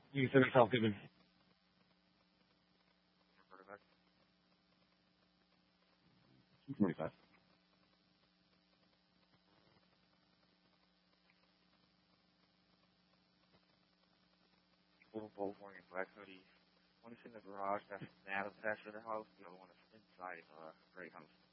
You can send me South Goodman. Quarterback. 225. Little bold morning, black hoodie. One is in the garage, that's an attached to the house. The other one is inside a great house.